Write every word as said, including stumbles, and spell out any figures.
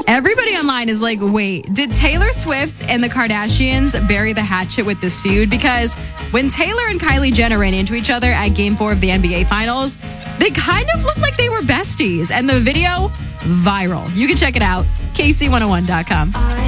Everybody online is like, wait, did Taylor Swift and the Kardashians bury the hatchet with this feud? Because when Taylor and Kylie Jenner ran into each other at Game four of the N B A Finals, they kind of looked like they were besties. And the video, viral. You can check it out, K C one oh one dot com.